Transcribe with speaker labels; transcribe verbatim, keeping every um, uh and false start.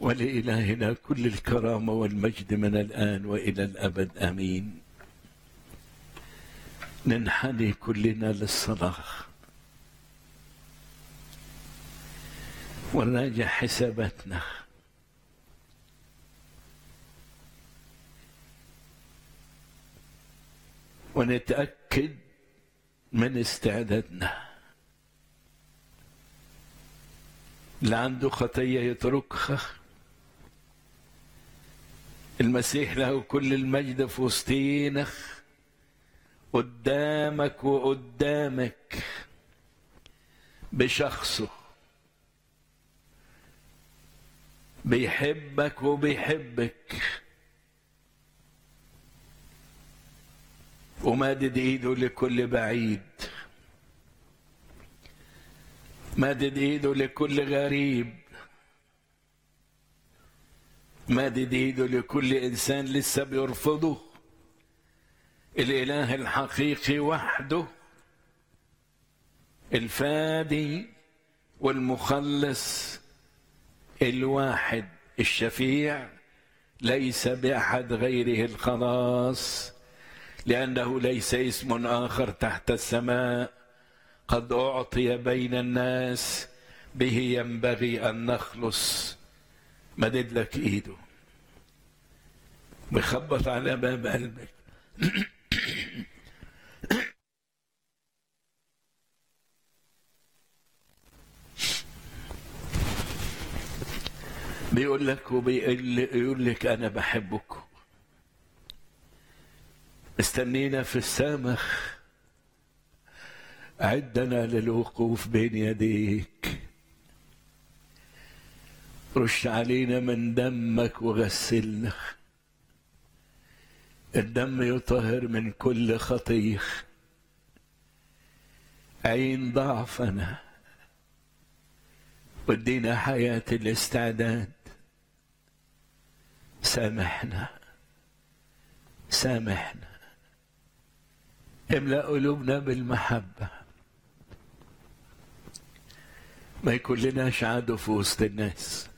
Speaker 1: ولإلهنا كل الكرامة والمجد من الآن وإلى الأبد آمين. ننحني كلنا للصلاة ونراجع حساباتنا ونتأكد من استعدادنا. اللي عنده خطية يتركها. المسيح له كل المجد في وسطينا، قدامك وقدامك بشخصه، بيحبك وبيحبك، ومادد ايده لكل بعيد، مادد ايده لكل غريب، مادد ايده لكل انسان لسه بيرفضه. الاله الحقيقي وحده الفادي والمخلص الواحد الشفيع، ليس باحد غيره الخلاص، لانه ليس اسم اخر تحت السماء قد اعطي بين الناس به ينبغي ان نخلص. مدد لك ايده، بخبط على باب قلبك. بيقول لك وبيقول لك انا بحبك، استنينا في السمخ، عدنا للوقوف بين يديك، رش علينا من دمك وغسلنا. الدم يطهر من كل خطية، عين ضعفنا وادينا حياة الاستعداد. سامحنا سامحنا، املأ قلوبنا بالمحبة، ما يكون لناش عدو في وسط الناس،